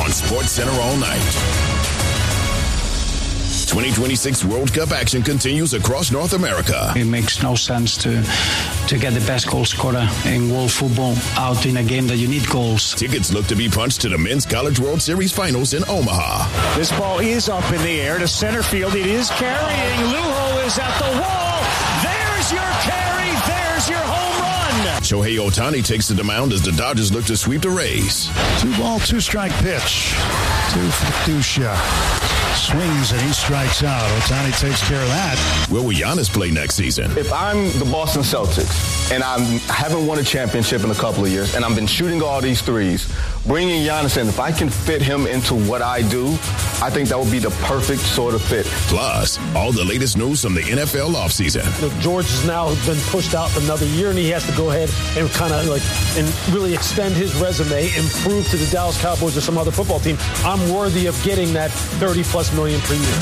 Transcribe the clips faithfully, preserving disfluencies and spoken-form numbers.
on SportsCenter all night. twenty twenty-six World Cup action continues across North America. It makes no sense to to get the best goal scorer in world football out in a game that you need goals. Tickets look to be punched to the Men's College World Series Finals in Omaha. This ball is up in the air to center field. It is carrying. Lujo is at the wall. There's your carry. There's your home run. Shohei Ohtani takes to the mound as the Dodgers look to sweep the Rays. Two ball, two strike pitch. Two for Dusha. Swings and he strikes out. Ohtani takes care of that. Where will Giannis play next season? If I'm the Boston Celtics and I haven't won a championship in a couple of years and I've been shooting all these threes, bringing Giannis in, if I can fit him into what I do, I think that would be the perfect sort of fit. Plus, all the latest news from the N F L offseason. Look, George has now been pushed out for another year, and he has to go ahead and kind of like and really extend his resume and prove to the Dallas Cowboys or some other football team, I'm worthy of getting that thirty plus million per year.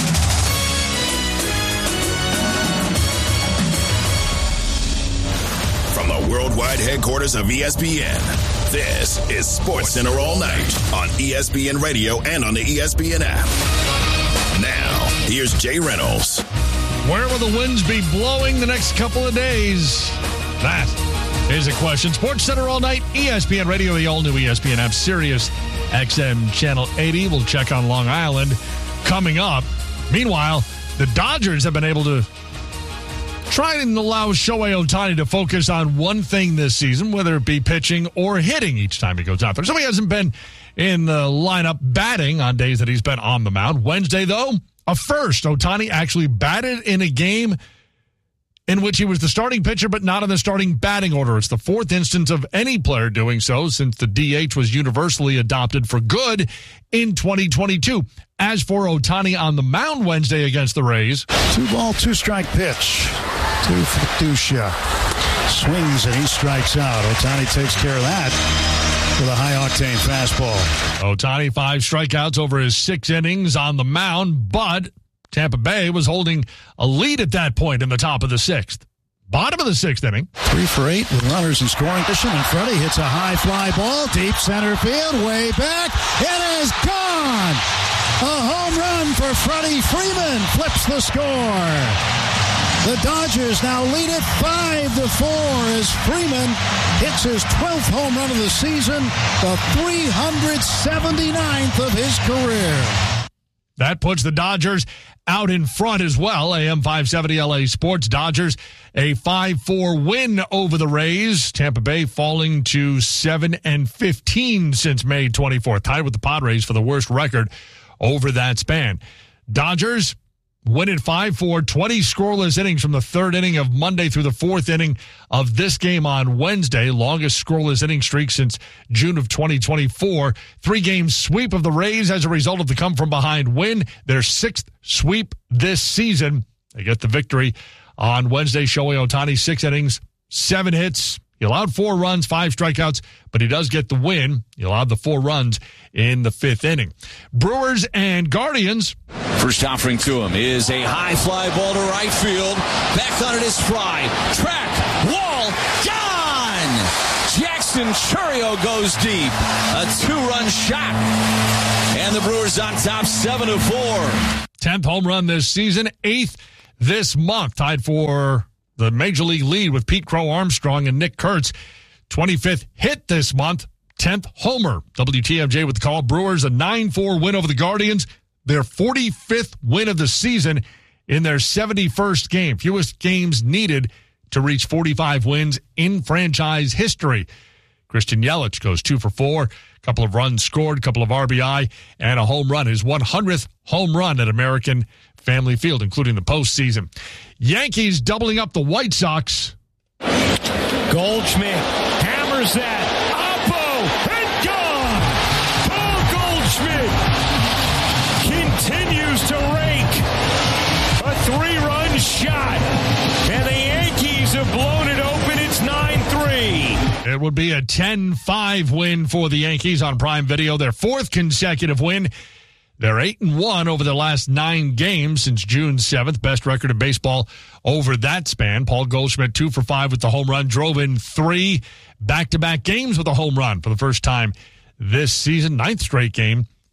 From the worldwide headquarters of E S P N, this is SportsCenter all night on E S P N Radio and on the E S P N app. Now, here's Jay Reynolds. Where will the winds be blowing the next couple of days? That is a question. SportsCenter all night, E S P N Radio, the all-new E S P N app, Sirius X M Channel eighty. We'll check on Long Island coming up. Meanwhile, the Dodgers have been able to try and allow Shohei Ohtani to focus on one thing this season, whether it be pitching or hitting each time he goes out there. So he hasn't been in the lineup batting on days that he's been on the mound. Wednesday, though, a first. Ohtani actually batted in a game in which he was the starting pitcher, but not in the starting batting order. It's the fourth instance of any player doing so since the D H was universally adopted for good in twenty twenty-two. As for Ohtani on the mound Wednesday against the Rays. Two ball, two strike pitch. Two for Dusha. Swings and he strikes out. Ohtani takes care of that with a high-octane fastball. Ohtani, five strikeouts over his six innings on the mound, but Tampa Bay was holding a lead at that point in the top of the sixth. Bottom of the sixth inning. Three for eight with runners in scoring position. In front, he hits a high fly ball, deep center field, way back. It is gone! A home run for Freddie Freeman flips the score. The Dodgers now lead it five to four as Freeman hits his twelfth home run of the season, the three hundred seventy-ninth of his career. That puts the Dodgers out in front as well. A M five seventy L A Sports. Dodgers a five four win over the Rays. Tampa Bay falling to seven and fifteen since May twenty-fourth. Tied with the Padres for the worst record over that span. Dodgers win it five four, twenty scoreless innings from the third inning of Monday through the fourth inning of this game on Wednesday. Longest scoreless inning streak since June of twenty twenty-four. Three-game sweep of the Rays as a result of the come-from-behind win. Their sixth sweep this season. They get the victory on Wednesday. Shohei Ohtani, six innings, seven hits. He allowed four runs, five strikeouts, but he does get the win. He allowed the four runs in the fifth inning. Brewers and Guardians. First offering to him is a high fly ball to right field. Back on it is Fry. Track, wall, gone! Jackson Chourio goes deep. A two-run shot. And the Brewers on top, seven to four. tenth home run this season, eighth this month. Tied for the Major League lead with Pete Crow Armstrong and Nick Kurtz. twenty-fifth hit this month, tenth homer. W T M J with the call. Brewers a nine four win over the Guardians. Their forty-fifth win of the season in their seventy-first game. Fewest games needed to reach forty-five wins in franchise history. Christian Yelich goes two for four. A couple of runs scored, a couple of R B I, and a home run. His one hundredth home run at American Family Field, including the postseason. Yankees doubling up the White Sox. Goldschmidt hammers that. Oppo and gone. Paul Goldschmidt continues to rake. A three-run shot. And the Yankees have blown it open. It's nine three. It would be a ten five win for the Yankees on Prime Video. Their fourth consecutive win. They're eight and one over their last nine games since June seventh. Best record in baseball over that span. Paul Goldschmidt, two for five with the home run. Drove in three back-to-back games with a home run for the first time this season. Ninth straight game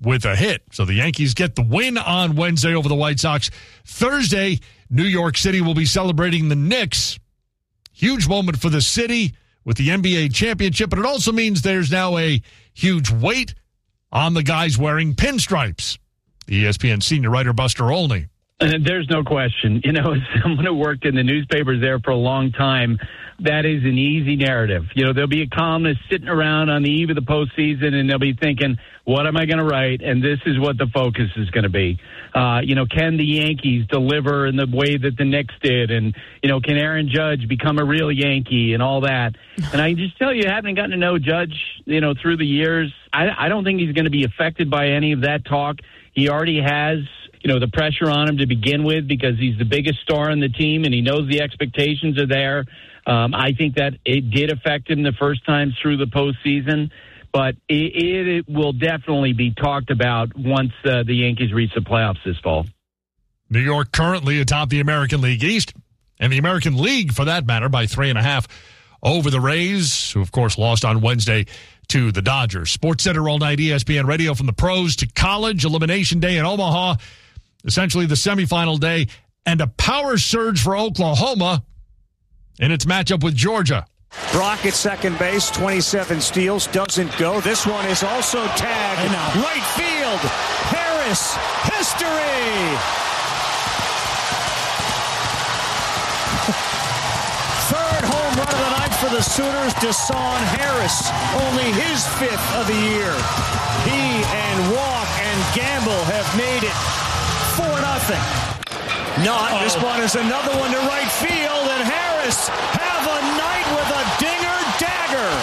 with a hit. So the Yankees get the win on Wednesday over the White Sox. Thursday, New York City will be celebrating the Knicks. Huge moment for the city with the N B A championship, but it also means there's now a huge weight on the guys wearing pinstripes. The E S P N senior writer Buster Olney. And there's no question. You know, as someone who worked in the newspapers there for a long time, that is an easy narrative. You know, there'll be a columnist sitting around on the eve of the postseason, and they'll be thinking, what am I going to write? And this is what the focus is going to be. Uh, you know, can the Yankees deliver in the way that the Knicks did? And, you know, can Aaron Judge become a real Yankee and all that? And I just tell you, having gotten to know Judge, you know, through the years, I, I don't think he's going to be affected by any of that talk. He already has, you know, the pressure on him to begin with because he's the biggest star on the team and he knows the expectations are there. Um, I think that it did affect him the first time through the postseason, but it, it, it will definitely be talked about once uh, the Yankees reach the playoffs this fall. New York currently atop the American League East, and the American League, for that matter, by three and a half over the Rays, who, of course, lost on Wednesday to the Dodgers. Sports Center all night, E S P N Radio, from the pros to college, Elimination Day in Omaha, essentially the semifinal day, and a power surge for Oklahoma in its matchup with Georgia. Brock at second base, twenty-seven steals, doesn't go. This one is also tagged. Right field, Harris, history! Third home run of the night for the Sooners, Deshaun Harris, only his fifth of the year. He and Walk and Gamble have made it four nothing. Not. Oh. This one is another one to right field, and Harris have a night with a dinger dagger.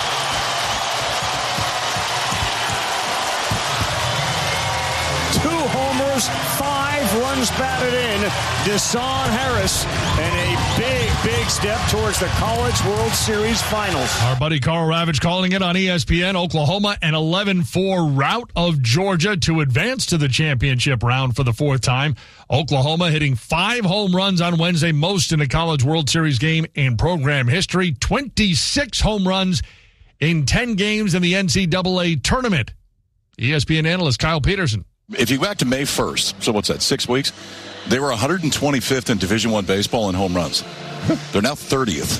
Two homers, five runs batted in. Deshaun Harris, and a big, big step towards the College World Series Finals. Our buddy Carl Ravitch calling it on E S P N. Oklahoma, an eleven four rout of Georgia to advance to the championship round for the fourth time. Oklahoma hitting five home runs on Wednesday, most in a College World Series game in program history. twenty-six home runs in ten games in the N C double A tournament. E S P N analyst Kyle Peterson. If you go back to May first, so what's that, six weeks? They were one hundred twenty-fifth in Division I baseball in home runs. They're now thirtieth.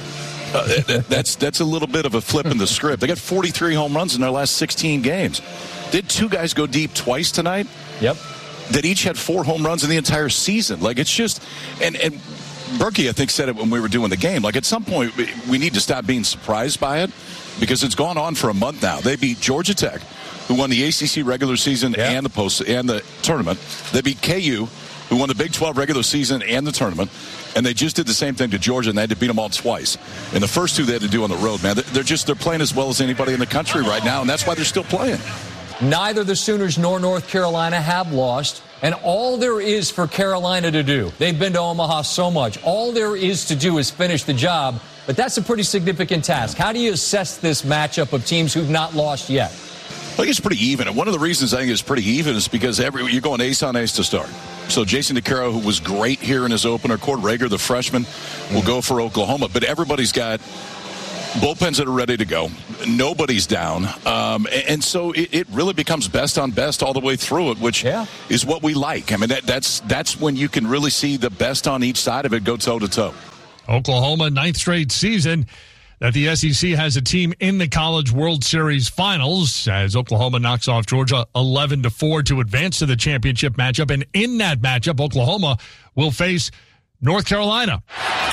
Uh, that's that's a little bit of a flip in the script. They got forty-three home runs in their last sixteen games. Did two guys go deep twice tonight? Yep. That each had four home runs in the entire season. Like, it's just, and, and Berkey, I think, said it when we were doing the game. Like, at some point, we need to stop being surprised by it because it's gone on for a month now. They beat Georgia Tech, who won the A C C regular season yeah. and the post and the tournament. They beat K U, who won the Big twelve regular season and the tournament. And they just did the same thing to Georgia, and they had to beat them all twice. And the first two they had to do on the road, man. They're just they're playing as well as anybody in the country right now, and that's why they're still playing. Neither the Sooners nor North Carolina have lost, and all there is for Carolina to do, they've been to Omaha so much, all there is to do is finish the job, but that's a pretty significant task. How do you assess this matchup of teams who've not lost yet? I think it's pretty even, and one of the reasons I think it's pretty even is because every you're going ace on ace to start. So Jason DeCaro, who was great here in his opener, Cord Rager, the freshman, will mm-hmm. go for Oklahoma, but everybody's got bullpens that are ready to go. Nobody's down. Um, and, and so it, it really becomes best on best all the way through it, which yeah. is what we like. I mean, that, that's that's when you can really see the best on each side of it go toe-to-toe. Oklahoma, ninth straight season that the S E C has a team in the College World Series Finals as Oklahoma knocks off Georgia eleven to four to advance to the championship matchup. And in that matchup, Oklahoma will face North Carolina.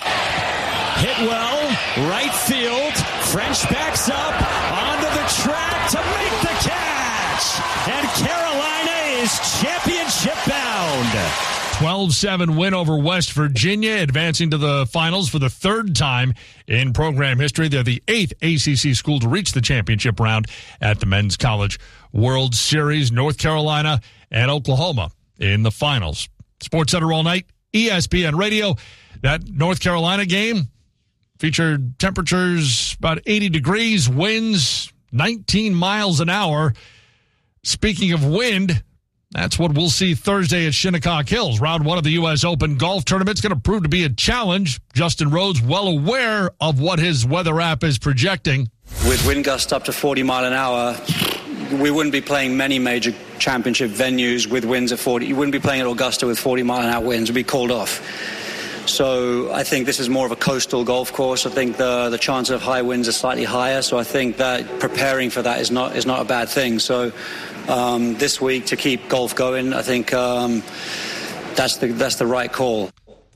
Hit well, right field. French backs up onto the track to make the catch. And Carolina is championship bound. twelve seven win over West Virginia, advancing to the finals for the third time in program history. They're the eighth A C C school to reach the championship round at the Men's College World Series. North Carolina and Oklahoma in the finals. Sports Center all night, E S P N Radio. That North Carolina game featured temperatures about eighty degrees, winds nineteen miles an hour. Speaking of wind, that's what we'll see Thursday at Shinnecock Hills. Round one of the U S Open golf tournament's going to prove to be a challenge. Justin Rhodes well aware of what his weather app is projecting. With wind gusts up to forty mile an hour, we wouldn't be playing many major championship venues with winds of forty. You wouldn't be playing at Augusta with forty mile an hour winds. It would be called off. So I think this is more of a coastal golf course. I think the the chance of high winds are slightly higher. So I think that preparing for that is not is not a bad thing. So um, this week to keep golf going, I think um, that's the that's the right call.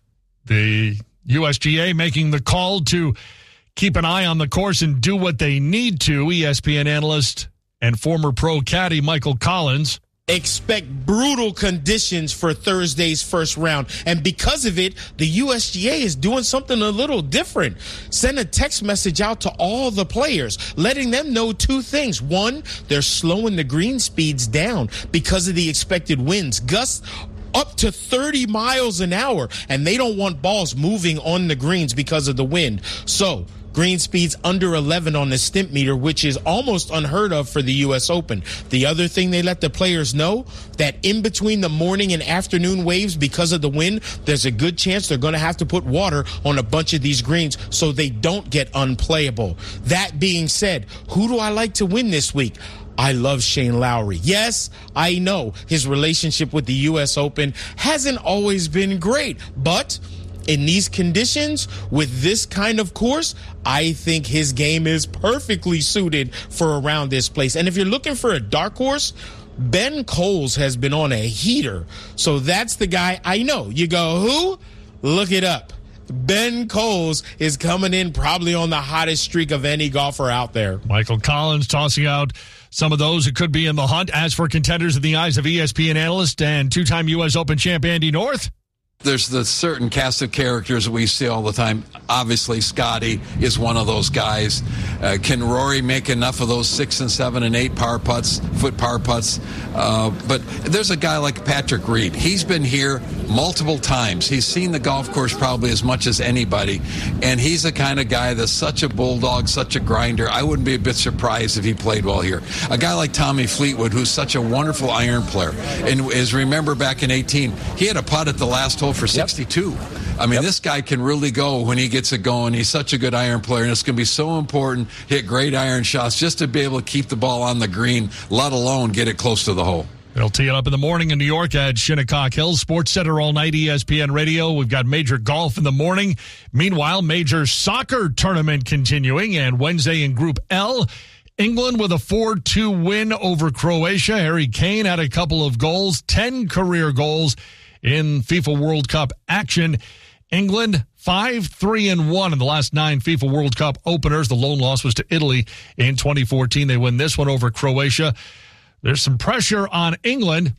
The U S G A making the call to keep an eye on the course and do what they need to. E S P N analyst and former pro caddy Michael Collins. Expect brutal conditions for Thursday's first round. And because of it, the U S G A is doing something a little different. Send a text message out to all the players, letting them know two things. One, they're slowing the green speeds down because of the expected winds. Gusts up to thirty miles an hour, and they don't want balls moving on the greens because of the wind. So green speeds under eleven on the stimp meter, which is almost unheard of for the U S Open. The other thing they let the players know, that in between the morning and afternoon waves, because of the wind, there's a good chance they're going to have to put water on a bunch of these greens so they don't get unplayable. That being said, who do I like to win this week? I love Shane Lowry. Yes, I know his relationship with the U S Open hasn't always been great, but in these conditions, with this kind of course, I think his game is perfectly suited for around this place. And if you're looking for a dark horse, Ben Coles has been on a heater. So that's the guy I know. You go, who? Look it up. Ben Coles is coming in probably on the hottest streak of any golfer out there. Michael Collins tossing out some of those who could be in the hunt. As for contenders in the eyes of E S P N analyst and two-time U S Open champ Andy North, there's the certain cast of characters that we see all the time. Obviously, Scotty is one of those guys. Uh, can Rory make enough of those six and seven and eight par putts, foot par putts? Uh, but there's a guy like Patrick Reed. He's been here multiple times. He's seen the golf course probably as much as anybody. And he's the kind of guy that's such a bulldog, such a grinder. I wouldn't be a bit surprised if he played well here. A guy like Tommy Fleetwood, who's such a wonderful iron player. And as remember back in eighteen, he had a putt at the last hole for sixty-two. Yep. I mean, yep. This guy can really go when he gets it going. He's such a good iron player, and it's going to be so important, hit great iron shots just to be able to keep the ball on the green, let alone get it close to the hole. They'll tee it up in the morning in New York at Shinnecock Hills. Sports Center all night, E S P N Radio. We've got major golf in the morning. Meanwhile, major soccer tournament continuing, and Wednesday in Group L, England with a four two win over Croatia. Harry Kane had a couple of goals, ten career goals in FIFA World Cup action. England five three and one in the last nine FIFA World Cup openers. The lone loss was to Italy in twenty fourteen. They win this one over Croatia. There's some pressure on England.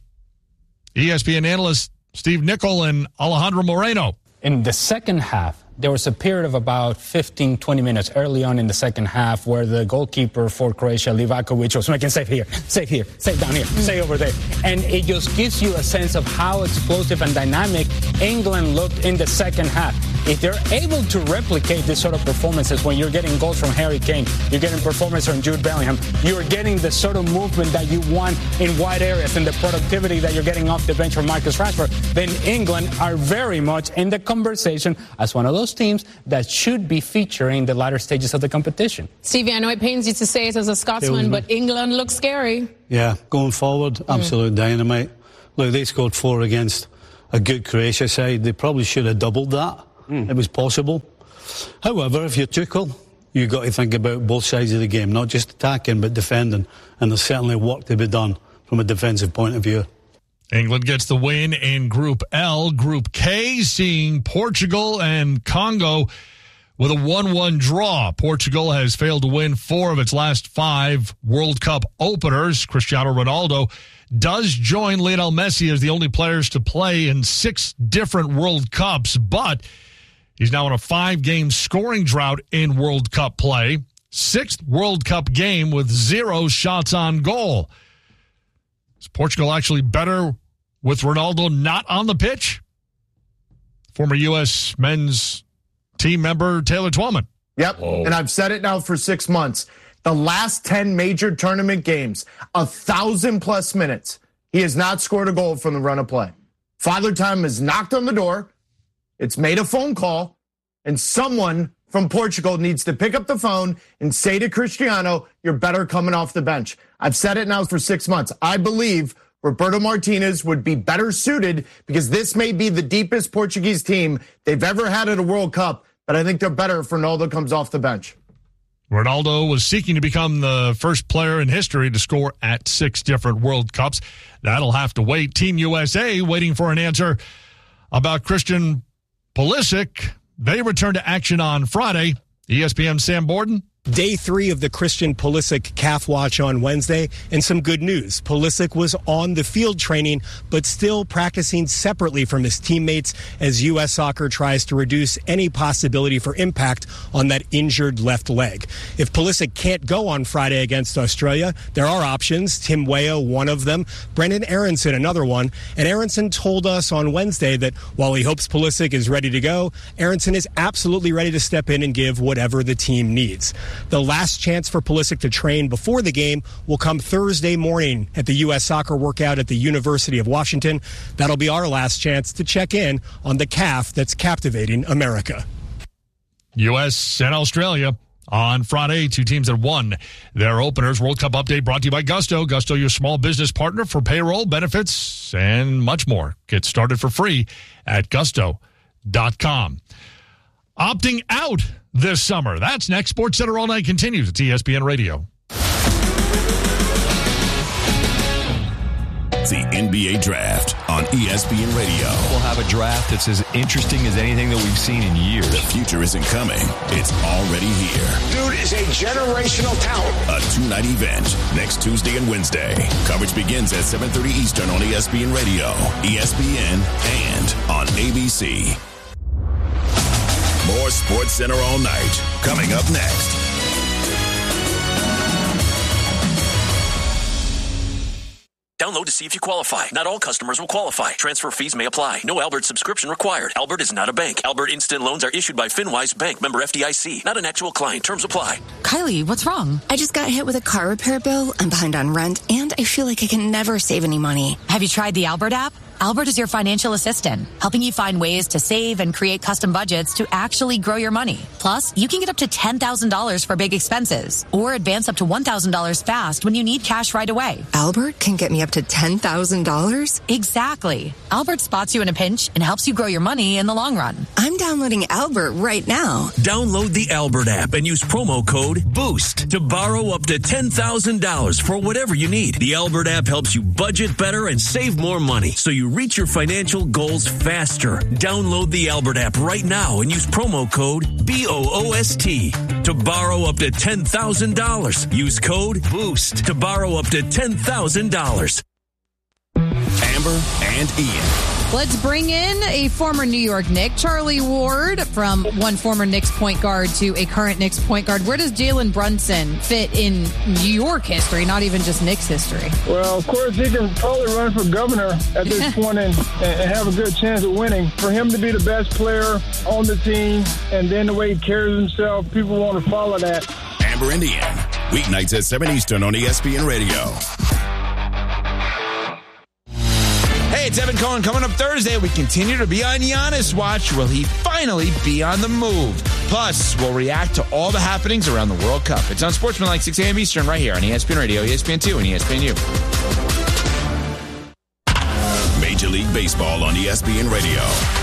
E S P N analysts Steve Nicol and Alejandro Moreno. In the second half, there was a period of about fifteen, twenty minutes early on in the second half where the goalkeeper for Croatia, Livakovic, was making save here, save here, save down here, save over there. And it just gives you a sense of how explosive and dynamic England looked in the second half. If they're able to replicate this sort of performances when you're getting goals from Harry Kane, you're getting performance from Jude Bellingham, you're getting the sort of movement that you want in wide areas and the productivity that you're getting off the bench from Marcus Rashford, then England are very much in the conversation as one of those teams that should be featuring the latter stages of the competition. Stevie, I know it pains you to say it as a Scotsman, but England looks scary. Yeah, going forward, absolute mm. dynamite. Look, they scored four against a good Croatia side. They probably should have doubled that. Mm. It was possible. However, if you're Tuchel, you've got to think about both sides of the game, not just attacking but defending. And there's certainly work to be done from a defensive point of view. England gets the win in Group L. Group K, seeing Portugal and Congo with a one one draw. Portugal has failed to win four of its last five World Cup openers. Cristiano Ronaldo does join Lionel Messi as the only players to play in six different World Cups, but he's now on a five-game scoring drought in World Cup play. Sixth World Cup game with zero shots on goal. Is Portugal actually better with Ronaldo not on the pitch? Former U S men's team member Taylor Twellman. Yep, Whoa. And I've said it now for six months. The last ten major tournament games, a thousand plus minutes, he has not scored a goal from the run of play. Father Time has knocked on the door, it's made a phone call, and someone from Portugal needs to pick up the phone and say to Cristiano, you're better coming off the bench. I've said it now for six months. I believe Roberto Martinez would be better suited because this may be the deepest Portuguese team they've ever had at a World Cup, but I think they're better if Ronaldo comes off the bench. Ronaldo was seeking to become the first player in history to score at six different World Cups. That'll have to wait. Team U S A waiting for an answer about Christian Pulisic. They return to action on Friday. E S P N's Sam Borden. Day three of the Christian Pulisic calf watch on Wednesday, and some good news. Pulisic was on the field training, but still practicing separately from his teammates as U S Soccer tries to reduce any possibility for impact on that injured left leg. If Pulisic can't go on Friday against Australia, there are options. Tim Weah, one of them. Brendan Aronson, another one. And Aronson told us on Wednesday that while he hopes Pulisic is ready to go, Aronson is absolutely ready to step in and give whatever the team needs. The last chance for Pulisic to train before the game will come Thursday morning at the U S Soccer workout at the University of Washington. That'll be our last chance to check in on the calf that's captivating America. U S and Australia on Friday, two teams that won their openers. World Cup update brought to you by Gusto. Gusto, your small business partner for payroll, benefits, and much more. Get started for free at gusto dot com. Opting out this summer. That's next. Sports Center All Night continues at E S P N Radio. The N B A Draft on E S P N Radio. We'll have a draft that's as interesting as anything that we've seen in years. The future isn't coming. It's already here. Dude is a generational talent. A two-night event next Tuesday and Wednesday. Coverage begins at seven thirty Eastern on E S P N Radio, E S P N, and on A B C. More Sports Center All Night coming up next. Download to see if you qualify. Not all customers will qualify. Transfer fees may apply. No Albert subscription required. Albert is not a bank. Albert Instant Loans are issued by FinWise Bank, member F D I C. Not an actual client. Terms apply. Kylie, what's wrong? I just got hit with a car repair bill. I'm behind on rent, and I feel like I can never save any money. Have you tried the Albert app? Albert is your financial assistant, helping you find ways to save and create custom budgets to actually grow your money. Plus, you can get up to ten thousand dollars for big expenses or advance up to one thousand dollars fast when you need cash right away. Albert can get me up to ten thousand dollars? Exactly. Albert spots you in a pinch and helps you grow your money in the long run. I'm downloading Albert right now. Download the Albert app and use promo code BOOST to borrow up to ten thousand dollars for whatever you need. The Albert app helps you budget better and save more money so you reach your financial goals faster. Download the Albert app right now and use promo code B O O S T to borrow up to ten thousand dollars. Use code BOOST to borrow up to ten thousand dollars. Amber and Ian. Let's bring in a former New York Knick, Charlie Ward, from one former Knicks point guard to a current Knicks point guard. Where does Jalen Brunson fit in New York history, not even just Knicks history? Well, of course, he can probably run for governor at this point and, and have a good chance of winning. For him to be the best player on the team and then the way he carries himself, people want to follow that. Amber and Ian, weeknights at seven Eastern on E S P N Radio. Hey, it's Evan Cohen. Coming up Thursday, we continue to be on Giannis watch. Will he finally be on the move? Plus, we'll react to all the happenings around the World Cup. It's on Sportsmanlike, six a.m. Eastern, right here on E S P N Radio, E S P N two, and E S P N U. Major League Baseball on E S P N Radio.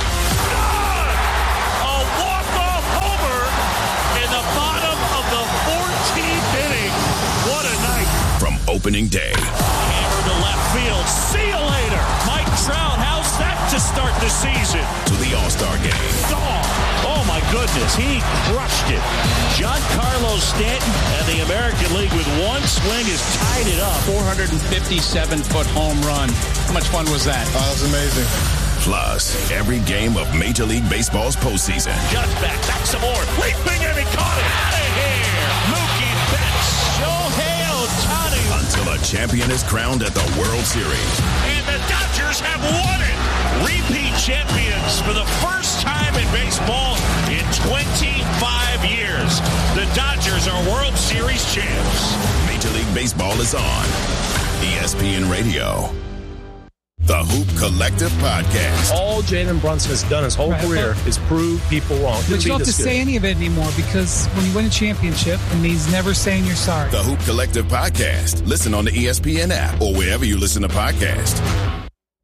A walk-off homer in the bottom of the fourteenth inning. What a night. From opening day. Hammer to left field. See you later. Mike Trout, how's that to start the season? To the All-Star game. Oh, oh my goodness, he crushed it. Giancarlo Stanton and the American League with one swing has tied it up. four hundred fifty-seven foot home run. How much fun was that? Oh, that was amazing. Plus, every game of Major League Baseball's postseason. Just back, back some more. Leaping and he caught it. Out of here. Mookie Betts. Shohei Ohtani. Until a champion is crowned at the World Series. And the Dodgers have won it. Repeat champions for the first time in baseball in twenty-five years. The Dodgers are World Series champs. Major League Baseball is on E S P N Radio. The Hoop Collective Podcast. All Jalen Brunson has done his whole Right, career but- is prove people wrong. But Couldn't you be don't have to this good. say any of it anymore because when you win a championship, it means never saying you're sorry. The Hoop Collective Podcast. Listen on the E S P N app or wherever you listen to podcasts.